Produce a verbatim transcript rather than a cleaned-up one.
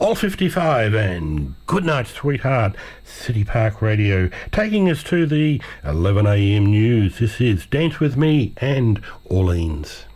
All fifty-five and Good Night Sweetheart, City Park Radio, taking us to the eleven a m news. This is Dance With Me and Orleans.